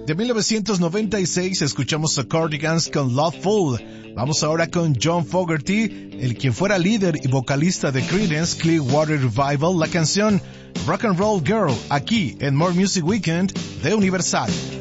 De 1996 escuchamos a Cardigans con Loveful. Vamos ahora con John Fogerty, el quien fuera líder y vocalista de Creedence Clearwater Revival, la canción Rock and Roll Girl, aquí en More Music Weekend de Universal.